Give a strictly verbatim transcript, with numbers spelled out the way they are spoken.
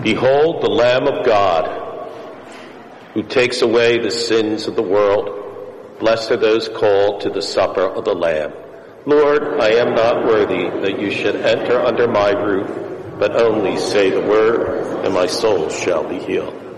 Behold the Lamb of God, who takes away the sins of the world. Blessed are those called to the supper of the Lamb. Lord, I am not worthy that you should enter under my roof, but only say the word, and my soul shall be healed.